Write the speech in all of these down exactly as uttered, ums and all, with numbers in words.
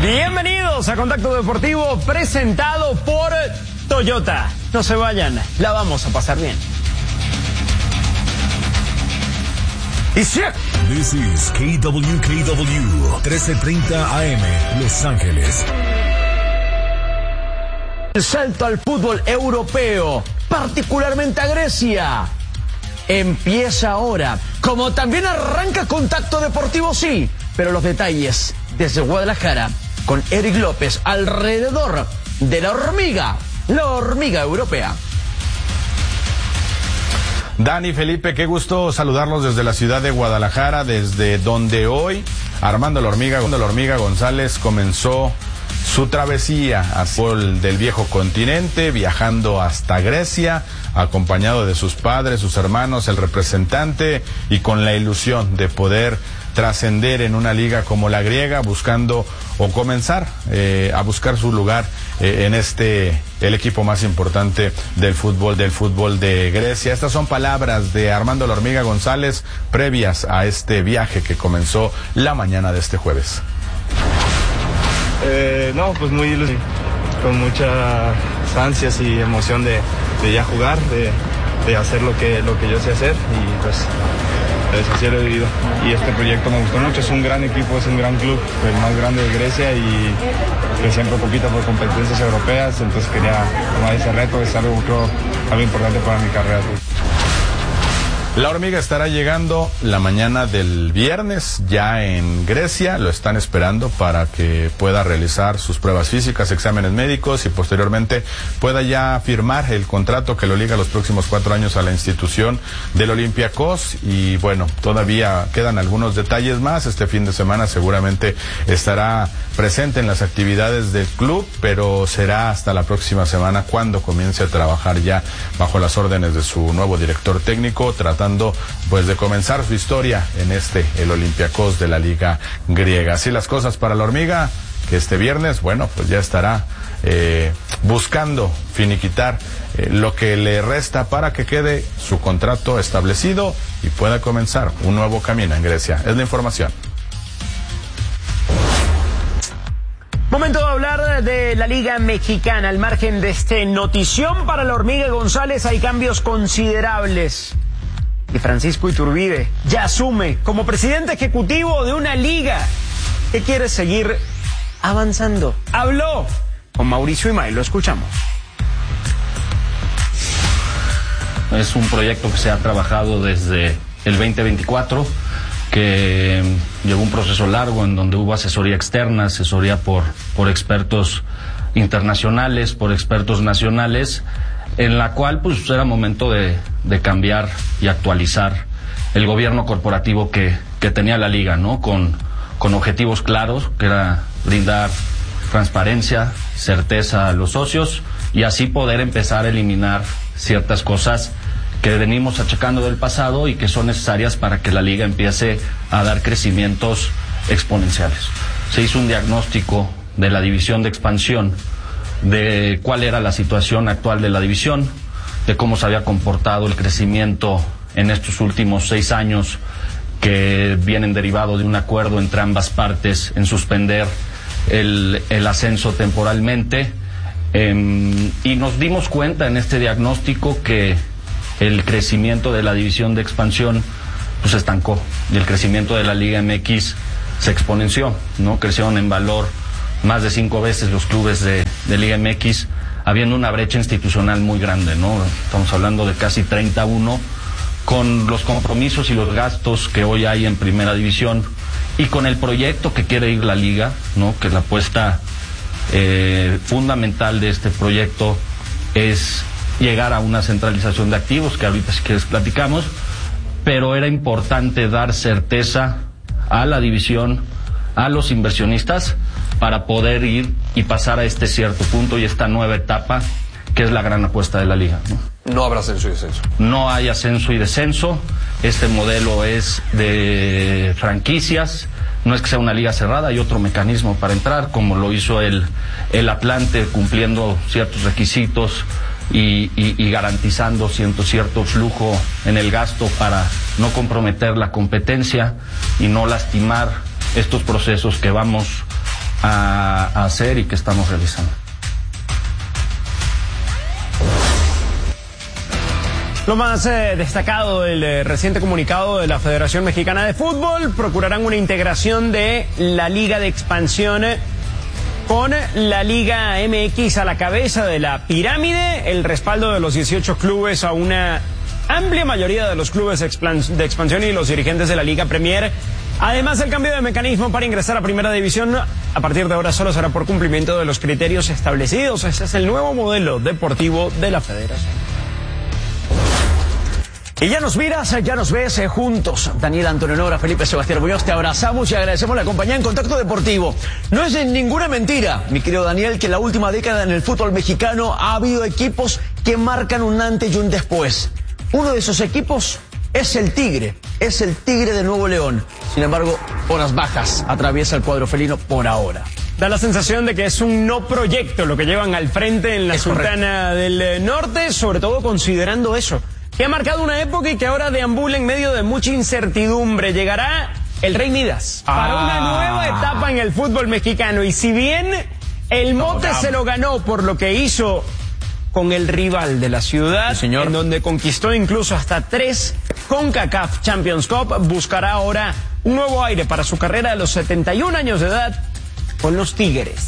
Bienvenidos a Contacto Deportivo, presentado por Toyota. No se vayan, la vamos a pasar bien. Y sí. This is K W K W trece treinta A M, Los Ángeles. El salto al fútbol europeo, particularmente a Grecia, empieza ahora. Como también arranca Contacto Deportivo, sí, pero los detalles desde Guadalajara con Eric López alrededor de la hormiga, la hormiga europea. Dani, Felipe, qué gusto saludarlos desde la ciudad de Guadalajara, desde donde hoy Armando la Hormiga, la Hormiga González comenzó su travesía hacia el del viejo continente, viajando hasta Grecia, acompañado de sus padres, sus hermanos, el representante, y con la ilusión de poder trascender en una liga como la griega, buscando o comenzar eh, a buscar su lugar eh, en este, el equipo más importante del fútbol, del fútbol de Grecia. Estas son palabras de Armando la Hormiga González previas a este viaje que comenzó la mañana de este jueves. Eh, no, pues muy ilusionado, con muchas ansias y emoción de, de ya jugar, de, de hacer lo que, lo que yo sé hacer, y pues pues así lo he vivido. Y este proyecto me gustó mucho, es un gran equipo, es un gran club, el más grande de Grecia, y que siempre compita por competencias europeas, entonces quería tomar ese reto, es algo, creo, algo importante para mi carrera. La Hormiga estará llegando la mañana del viernes ya en Grecia, lo están esperando para que pueda realizar sus pruebas físicas, exámenes médicos, y posteriormente pueda ya firmar el contrato que lo liga los próximos cuatro años a la institución del Olympiacos. Y bueno, todavía quedan algunos detalles más. Este fin de semana seguramente estará presente en las actividades del club, pero será hasta la próxima semana cuando comience a trabajar ya bajo las órdenes de su nuevo director técnico, tratando pues de comenzar su historia en este, el Olympiacos de la Liga Griega. Así las cosas para la Hormiga, que este viernes, bueno, pues ya estará eh, buscando finiquitar eh, lo que le resta para que quede su contrato establecido y pueda comenzar un nuevo camino en Grecia. Es la información. Momento de hablar de la Liga Mexicana. Al margen de este notición para la Hormiga González, hay cambios considerables. Y Francisco Iturbide ya asume como presidente ejecutivo de una liga que quiere seguir avanzando. Habló con Mauricio Imay, lo escuchamos. Es un proyecto que se ha trabajado desde el veinte veinticuatro, que llevó un proceso largo en donde hubo asesoría externa, asesoría por, por expertos internacionales, por expertos nacionales, en la cual pues era momento de, de cambiar y actualizar el gobierno corporativo que, que tenía la liga, ¿no? Con, con objetivos claros, que era brindar transparencia, certeza a los socios, y así poder empezar a eliminar ciertas cosas que venimos achacando del pasado y que son necesarias para que la liga empiece a dar crecimientos exponenciales. Se hizo un diagnóstico de la división de expansión, de cuál era la situación actual de la división, de cómo se había comportado el crecimiento en estos últimos seis años, que vienen derivados de un acuerdo entre ambas partes en suspender el, el ascenso temporalmente, eh, y nos dimos cuenta en este diagnóstico que el crecimiento de la división de expansión pues se estancó, y el crecimiento de la Liga M X se exponenció, ¿no? Crecieron en valor más de cinco veces los clubes de, de Liga M X, habiendo una brecha institucional muy grande, ¿no? Estamos hablando de casi treinta a uno, con los compromisos y los gastos que hoy hay en Primera División, y con el proyecto que quiere ir la Liga, ¿no? Que la apuesta eh, fundamental de este proyecto es llegar a una centralización de activos, que ahorita si quieres platicamos, pero era importante dar certeza a la división, a los inversionistas, para poder ir y pasar a este cierto punto y esta nueva etapa que es la gran apuesta de la liga, ¿no? No habrá ascenso y descenso. No hay ascenso y descenso. Este modelo es de franquicias. No es que sea una liga cerrada, hay otro mecanismo para entrar, como lo hizo el, el Atlante, cumpliendo ciertos requisitos y, y, y garantizando cierto, cierto flujo en el gasto para no comprometer la competencia y no lastimar estos procesos que vamos a, a hacer y que estamos realizando. Lo más eh, destacado del eh, reciente comunicado de la Federación Mexicana de Fútbol: procurarán una integración de la Liga de Expansión eh, con la Liga M X a la cabeza de la pirámide, el respaldo de los dieciocho clubes a una amplia mayoría de los clubes de expansión y los dirigentes de la Liga Premier. Además, el cambio de mecanismo para ingresar a Primera División a partir de ahora solo será por cumplimiento de los criterios establecidos. Ese es el nuevo modelo deportivo de la Federación. Y ya nos miras, ya nos ves eh, juntos. Daniel Antonio Nora, Felipe Sebastián Muñoz, te abrazamos y agradecemos la compañía en Contacto Deportivo. No es ninguna mentira, mi querido Daniel, que en la última década en el fútbol mexicano ha habido equipos que marcan un antes y un después. Uno de esos equipos es el Tigre, es el Tigre de Nuevo León. Sin embargo, horas bajas atraviesa el cuadro felino por ahora. Da la sensación de que es un no proyecto lo que llevan al frente en la Sultana del Norte, sobre todo considerando eso, que ha marcado una época y que ahora deambula en medio de mucha incertidumbre. Llegará el Rey Midas ah. para una nueva etapa en el fútbol mexicano. Y si bien el mote no, se lo ganó por lo que hizo con el rival de la ciudad, sí, señor, en donde conquistó incluso hasta tres CONCACAF Champions Cup, buscará ahora un nuevo aire para su carrera a los setenta y un años de edad con los Tigres.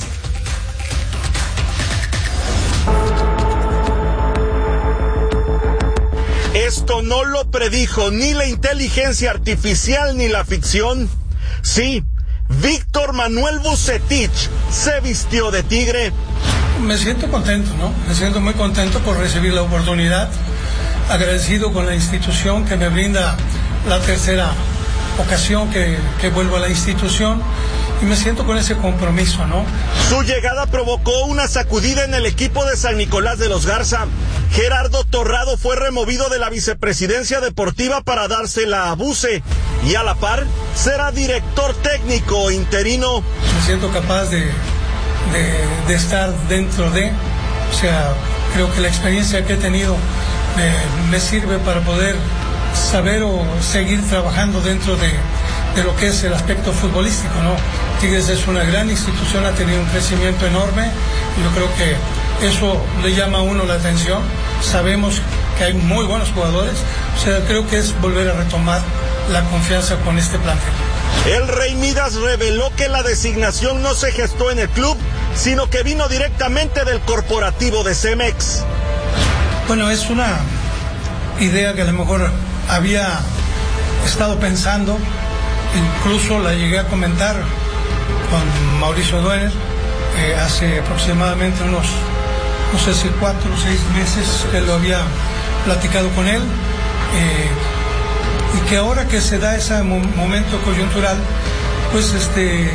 Esto no lo predijo ni la inteligencia artificial ni la ficción. Sí, Víctor Manuel Vucetich se vistió de tigre. Me siento contento, ¿no? Me siento muy contento por recibir la oportunidad, agradecido con la institución que me brinda la tercera ocasión que, que vuelvo a la institución, y me siento con ese compromiso, ¿no? Su llegada provocó una sacudida en el equipo de San Nicolás de los Garza. Gerardo Torrado fue removido de la vicepresidencia deportiva para dársela a Buce, y a la par será director técnico interino. Me siento capaz de, de, de estar dentro de, o sea, creo que la experiencia que he tenido me, me sirve para poder saber o seguir trabajando dentro de, de lo que es el aspecto futbolístico, ¿no? Tigres es una gran institución, ha tenido un crecimiento enorme, y yo creo que eso le llama a uno la atención. Sabemos que hay muy buenos jugadores, o sea, creo que es volver a retomar la confianza con este plantel. El Rey Midas reveló que la designación no se gestó en el club, sino que vino directamente del corporativo de Cemex. Bueno, es una idea que a lo mejor había estado pensando, incluso la llegué a comentar con Mauricio Duener eh, hace aproximadamente unos, no sé si cuatro o seis meses que lo había platicado con él, eh, y que ahora que se da ese mo- momento coyuntural, pues este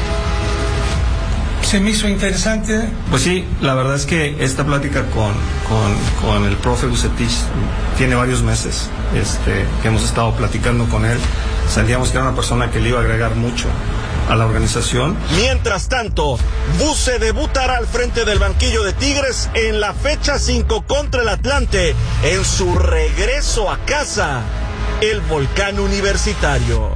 se me hizo interesante. Pues sí, la verdad es que esta plática con, con, con el profe Vucetich tiene varios meses, este, que hemos estado platicando con él. Sentíamos que era una persona que le iba a agregar mucho a la organización. Mientras tanto, Buce debutará al frente del banquillo de Tigres en la fecha cinco contra el Atlante, en su regreso a casa, el Volcán Universitario.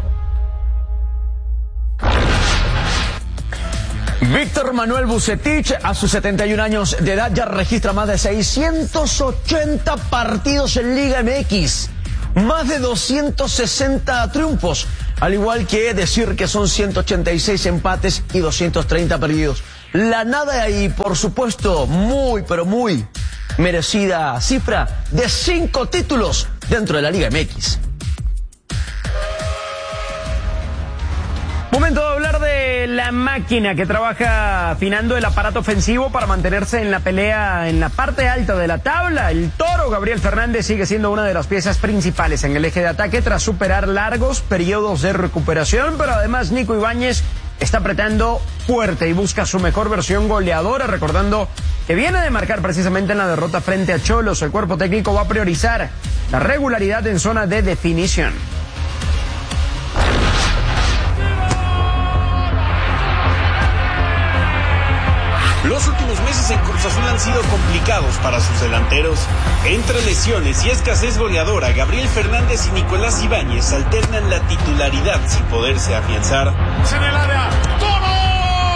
Víctor Manuel Vucetich, a sus setenta y un años de edad, ya registra más de seiscientos ochenta partidos en Liga M X, más de doscientos sesenta triunfos, al igual que decir que son ciento ochenta y seis empates y doscientos treinta perdidos. La nada y, por supuesto, muy, pero muy merecida cifra de cinco títulos dentro de la Liga M X. Momento de hablar de la máquina que trabaja afinando el aparato ofensivo para mantenerse en la pelea en la parte alta de la tabla. El Toro Gabriel Fernández sigue siendo una de las piezas principales en el eje de ataque tras superar largos periodos de recuperación, pero además Nico Ibáñez está apretando fuerte y busca su mejor versión goleadora, recordando que viene de marcar precisamente en la derrota frente a Cholos. El cuerpo técnico va a priorizar la regularidad en zona de definición. Los últimos meses en Cruz Azul han sido complicados para sus delanteros. Entre lesiones y escasez goleadora, Gabriel Fernández y Nicolás Ibáñez alternan la titularidad sin poderse afianzar. En el área, ¡Toro!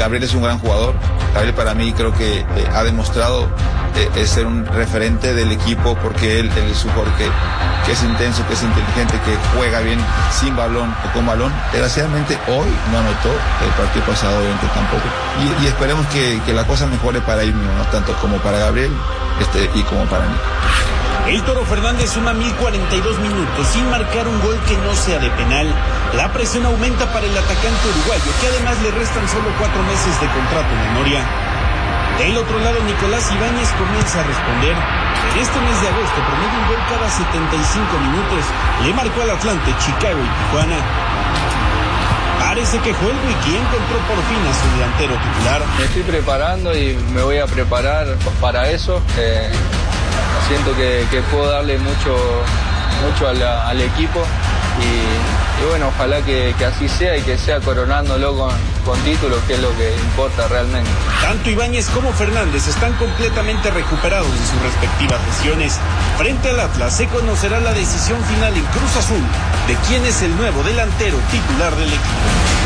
Gabriel es un gran jugador. Gabriel para mí creo que eh, ha demostrado eh, ser un referente del equipo porque él, él es un jugador que, que es intenso, que es inteligente, que juega bien sin balón o con balón. Desgraciadamente hoy no anotó, el partido pasado obviamente tampoco. Y, y esperemos que, que la cosa mejore para él mismo, ¿no? Tanto como para Gabriel este, y como para mí. El Toro Fernández suma mil cuarenta y dos minutos sin marcar un gol que no sea de penal. La presión aumenta para el atacante uruguayo, que además le restan solo cuatro meses de contrato en memoria. Del otro lado, Nicolás Ibáñez comienza a responder. En este mes de agosto promedio un gol cada setenta y cinco minutos. Le marcó al Atlante, Chicago y Tijuana. Parece que Joel Wiki encontró por fin a su delantero titular. Me estoy preparando y me voy a preparar para eso. Eh... Siento que, que puedo darle mucho, mucho a la, al equipo y, y bueno, ojalá que, que así sea y que sea coronándolo con, con títulos, que es lo que importa realmente. Tanto Ibáñez como Fernández están completamente recuperados de sus respectivas lesiones. Frente al Atlas se conocerá la decisión final en Cruz Azul de quién es el nuevo delantero titular del equipo.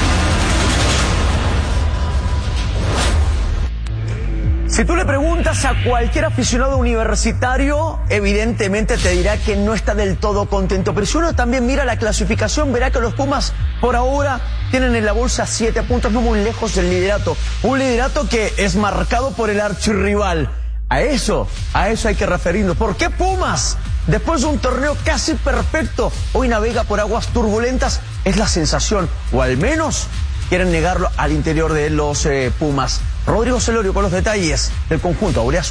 Si tú le preguntas a cualquier aficionado universitario, evidentemente te dirá que no está del todo contento. Pero si uno también mira la clasificación, verá que los Pumas por ahora tienen en la bolsa siete puntos, no muy lejos del liderato. Un liderato que es marcado por el archirrival. A eso, a eso hay que referirnos. ¿Por qué Pumas? Después de un torneo casi perfecto, hoy navega por aguas turbulentas. Es la sensación, o al menos quieren negarlo al interior de los eh, Pumas. Rodrigo Celorio con los detalles del conjunto auriazul.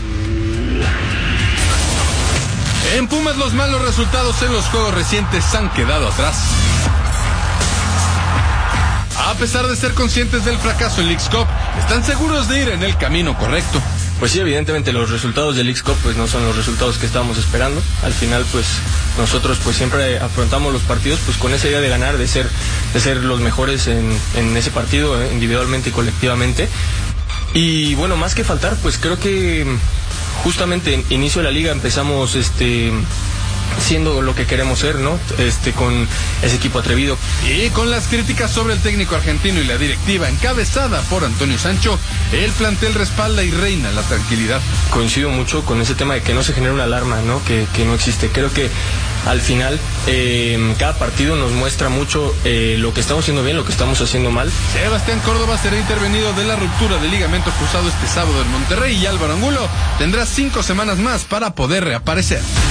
En Pumas los malos resultados en los juegos recientes han quedado atrás. A pesar de ser conscientes del fracaso en Leagues Cup, están seguros de ir en el camino correcto. Pues sí, evidentemente los resultados de Leagues Cup pues no son los resultados que estábamos esperando. Al final pues nosotros pues siempre afrontamos los partidos pues con esa idea de ganar, de ser, de ser los mejores en, en ese partido, eh, individualmente y colectivamente. Y bueno, más que faltar, pues creo que justamente en inicio de la liga empezamos este siendo lo que queremos ser, ¿no? Este, con ese equipo atrevido. Y con las críticas sobre el técnico argentino y la directiva encabezada por Antonio Sancho, el plantel respalda y reina la tranquilidad. Coincido mucho con ese tema de que no se genere una alarma, ¿no? Que, que no existe. Creo que al final eh, cada partido nos muestra mucho eh, lo que estamos haciendo bien, lo que estamos haciendo mal. Sebastián Córdoba será intervenido de la ruptura del ligamento cruzado este sábado en Monterrey y Álvaro Angulo tendrá cinco semanas más para poder reaparecer.